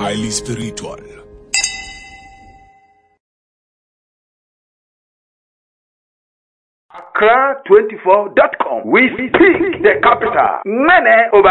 highly spiritual. Accra24.com. We speak the capital. Mene over